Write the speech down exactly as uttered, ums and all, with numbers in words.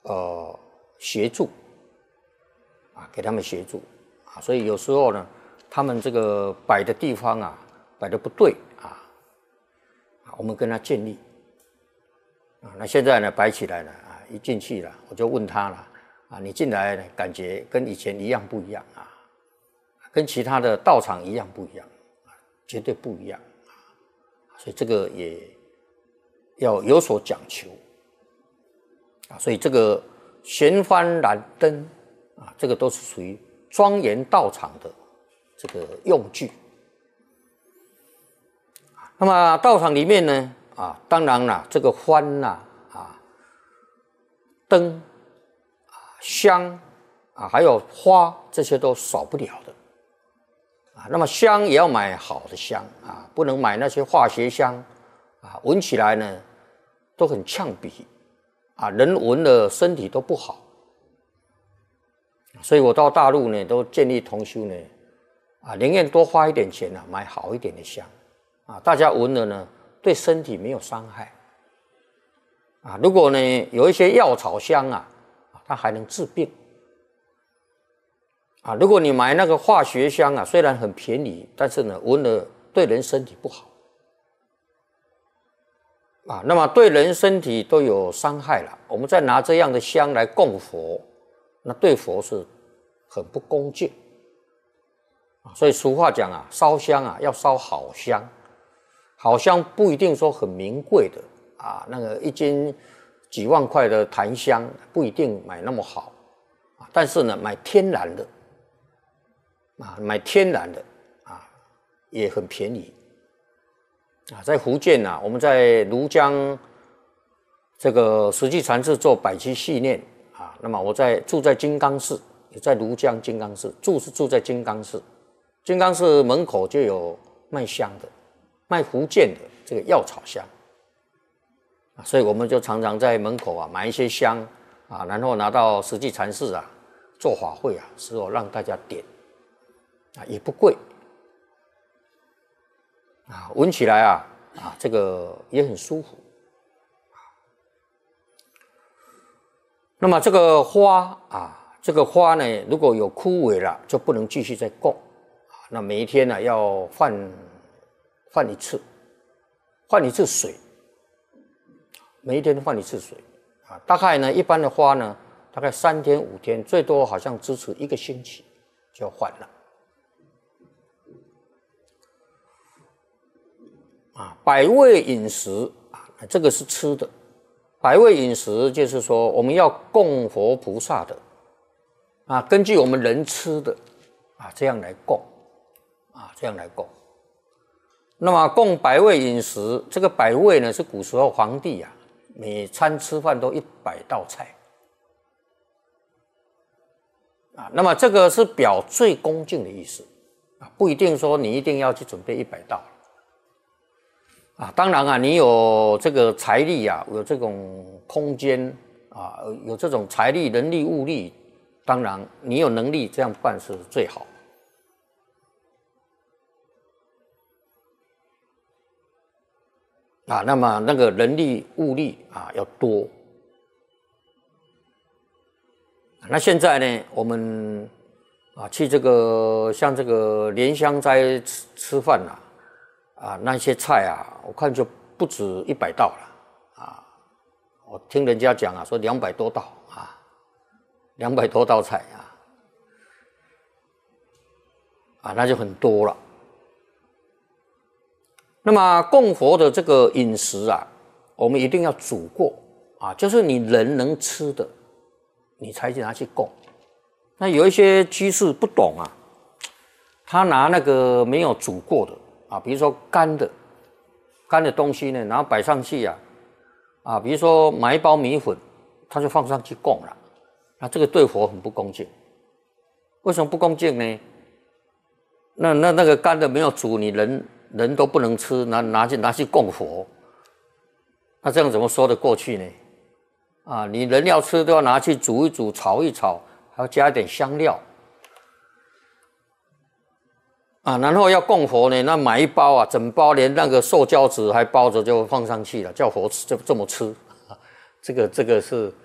呃协助啊，给他们协助啊，所以有时候呢，他们这个摆的地方啊，摆的不对啊，我们跟他建立啊，那现在呢摆起来了啊，一进去了，我就问他了啊，你进来呢感觉跟以前一样不一样啊？跟其他的道场一样不一样啊？绝对不一样啊，所以这个也要有所讲求啊，所以这个玄幡燃灯啊，这个都是属于庄严道场的这个用具。那么道场里面呢，啊，当然啦，这个幡呐，啊，灯啊，香啊，还有花，这些都少不了的啊。那么香也要买好的香啊，不能买那些化学香啊，闻起来呢都很呛鼻啊，人闻了身体都不好。所以我到大陆呢，都建议同修呢，啊，宁愿多花一点钱啊，买好一点的香啊，大家闻了呢，对身体没有伤害啊。如果呢有一些药草香啊，它还能治病啊。如果你买那个化学香啊，虽然很便宜，但是呢闻了对人身体不好啊。那么对人身体都有伤害了，我们再拿这样的香来供佛，那对佛是很不恭敬。所以俗话讲啊，烧香啊要烧好香，好香不一定说很名贵的啊，那个一斤几万块的檀香不一定买那么好啊，但是呢买天然的啊，买天然的啊也很便宜啊。在福建啊，我们在庐江这个实际禅寺做百期系念啊，那么我在住在金刚寺，也在庐江金刚寺住是住在金刚寺。金刚寺门口就有卖香的，卖福建的这个药草香啊，所以我们就常常在门口啊买一些香啊，然后拿到实际禅寺啊做法会啊，时候让大家点啊，也不贵啊，闻起来啊啊这个也很舒服。那么这个花啊，这个花呢，如果有枯萎了，就不能继续再供。那每一天呢、啊、要换换一次，换一次水，每一天换一次水啊。大概呢，一般的花呢，大概三天五天，最多好像支持一个星期就要换了啊。百味饮食啊，这个是吃的。百味饮食就是说，我们要供佛菩萨的啊，根据我们人吃的啊，这样来供。啊，这样来供。那么供百味饮食，这个百味呢，是古时候皇帝啊，每餐吃饭都一百道菜啊。那么这个是表最恭敬的意思啊，不一定说你一定要去准备一百道啊。当然啊，你有这个财力啊，有这种空间啊，有这种财力、人力、物力，当然你有能力这样办是最好。啊，那么那个人力物力啊要多。那现在呢，我们啊去这个像这个莲香斋吃吃饭啊，啊那些菜啊，我看就不止一百道了啊。我听人家讲啊，说两百多道啊，两百多道菜啊，啊那就很多了。那么供佛的这个饮食啊，我们一定要煮过啊，就是你人能吃的，你才拿去供。那有一些居士不懂啊，他拿那个没有煮过的啊，比如说干的干的东西呢，然后摆上去啊，啊，比如说买一包米粉，他就放上去供了，那这个对佛很不恭敬。为什么不恭敬呢？那那那个干的没有煮，你人。人都不能吃，拿拿去拿去供佛，那这样怎么说得过去呢？啊，你人要吃都要拿去煮一煮、炒一炒，还要加一点香料啊，然后要供佛呢，那买一包啊，整包连那个塑胶纸还包着就放上去了，叫佛吃就这么吃，这个这个是